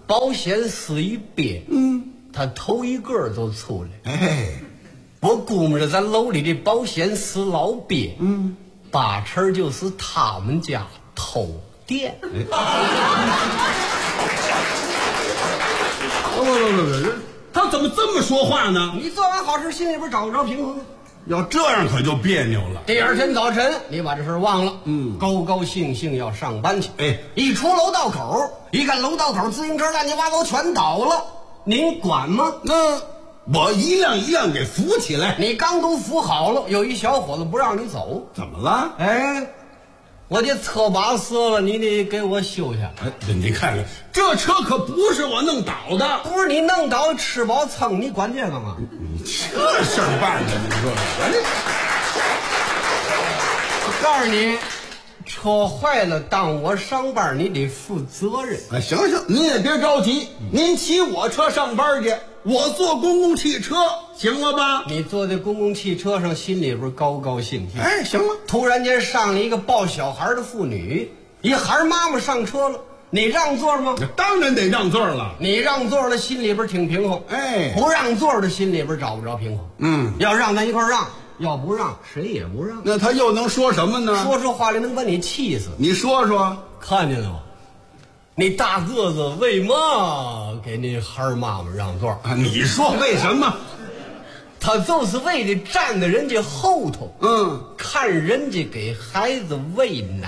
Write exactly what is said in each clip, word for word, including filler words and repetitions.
保险丝一别，嗯，他头一个都出来。 哎， 我估摸着咱楼里的保险丝老别，嗯，八成就是他们家偷电。 不不不不，他怎么这么说话呢？ 你做完好事，心里边找不着平衡。 要这样可就别扭了。 第二天早晨，你把这事忘了，嗯，高高兴兴要上班去。 哎， 一出楼道口，一看楼道口自行车乱七八糟全倒了，您管吗？ 那我一辆一辆给扶起来。 你刚都扶好了，有一小伙子不让你走。 怎么了？ 哎，我的车把折了，你得给我修下来。 哎，你看看，这车可不是我弄倒的。 不是你弄倒吃饱蹭，你管这干嘛？ 这事儿办的，你说我告诉你，车坏了，当我上班，你得负责任。 哎，行行，您也别着急，您骑我车上班去，我坐公共汽车，行了吧？ 你坐在公共汽车上，心里边高高兴兴。 哎，行了。 突然间上了一个抱小孩的妇女，一孩妈妈上车了，你让座吗？ 当然得让座了。 你让座了，心里边挺平衡。 哎， 不让座的心里边找不着平衡。 嗯， 要让咱一块让，要不让谁也不让。 那他又能说什么呢？ 说出话来能把你气死。 你说说， 看见了吗？你大个子为嘛给你孩妈妈让座啊？你说为什么？ 他就是为了站在人家后头， 嗯， 看人家给孩子喂奶。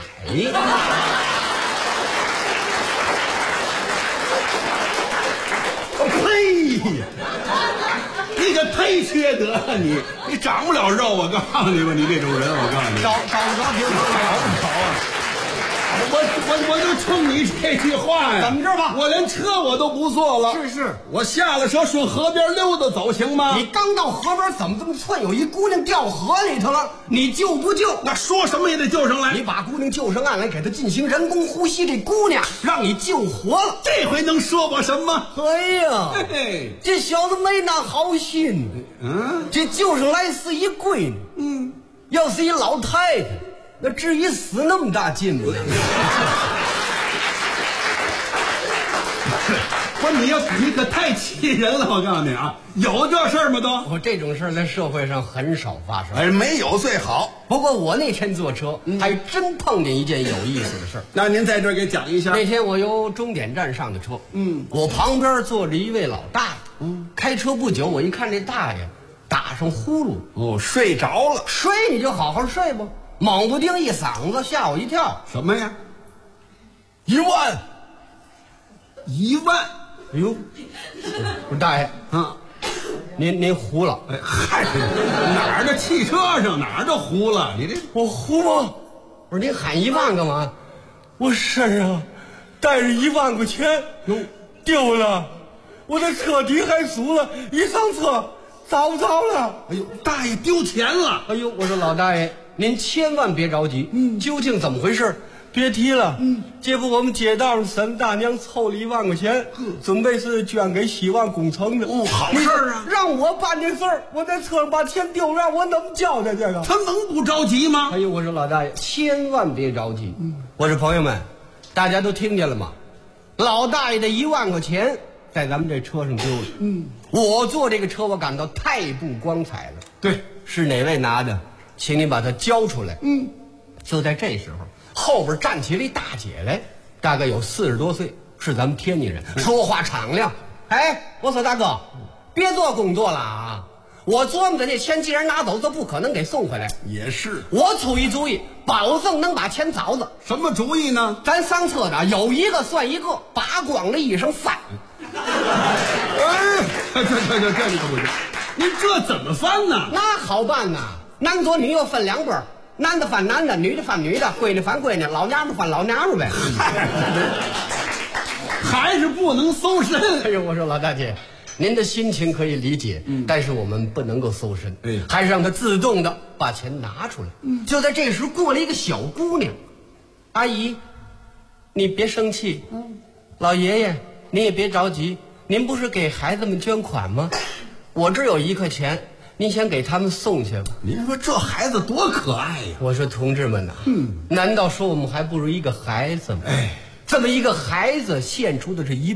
呸！你可忒缺德了，你你长不了肉，我告诉你吧，你这种人，我告诉你， 找找不着平衡， 找不着啊！我我我就冲你这句话呀！ 怎么着吧？ 我连车我都不坐了。 是是， 我下了车顺河边溜达走，行吗？ 你刚到河边，怎么这么寸？有一姑娘掉河里头了，你救不救？ 那说什么也得救上来。 你把姑娘救上岸来，给她进行人工呼吸，这姑娘让你救活了。 这回能说我什么？ 哎呀， 嘿嘿， 这小子没那好心。 嗯， 这救上来是一闺女，嗯，要是一老太太，那至于死那么大劲吗？ 不是你要你可太气人了，我告诉你啊，有这事儿吗都？ 我这种事儿在社会上很少发生。 哎，没有最好。 不过我那天坐车，嗯、还真碰见一件有意思的事儿。 那您在这儿给讲一下。 那天我由终点站上的车，嗯，我旁边坐着一位老大爷，嗯，开车不久，我一看这大爷打上呼噜， 哦，睡着了。 睡你就好好睡吧，猛不丁一嗓子吓我一跳。 什么呀？ 一万， 一万。 哎呦，我说大爷， 啊， 您您糊了。 哎嗨，哪儿的汽车上哪儿的糊了？你这我糊吗？我说您喊一万干嘛？我身上带着一万块钱，哟，丢了，我的车底还酥了，一上车找不着了。 哎呦，大爷丢钱了！ 哎呦，我说老大爷，您千万别着急，嗯，究竟怎么回事？别提了，嗯，这不我们街道上沈大娘凑了一万块钱，嗯，准备是捐给希望工程的。 哦，好事儿啊！ 让我办这事儿，我在车上把钱丢了，我怎么交代这个？ 他能不着急吗？ 哎呦，我说老大爷，千万别着急。嗯，我说朋友们，大家都听见了吗？老大爷的一万块钱在咱们这车上丢了。嗯，我坐这个车，我感到太不光彩了。 对， 是哪位拿的？请你把它交出来。嗯，就在这时候。后边站起了一大姐来，大概有四十多岁，是咱们天津人，说话敞亮。哎，我说大哥，别做工作了啊！我琢磨着这钱既然拿走，就不可能给送回来。 也是， 我出一主意，保证能把钱找着。 什么主意呢？ 咱上车的有一个算一个，扒光了衣裳翻。 哎，这这这这你可不行，您这怎么翻呢？ 那好办呐，男左女右分两波。男的翻男的，女的翻女的，闺女翻闺女，老娘们翻老娘们呗。 还是不能搜身。 哎呦，我说老大姐，您的心情可以理解，嗯，但是我们不能够搜身， 哎， 还是让他自动的把钱拿出来。嗯，就在这时过了一个小姑娘，阿姨，你别生气，嗯，老爷爷您也别着急，您不是给孩子们捐款吗？我这有一块钱。您先给他们送去吧。 您说这孩子多可爱呀！ 我说同志们呐，嗯，难道说我们还不如一个孩子吗？哎，这么一个孩子献出的是一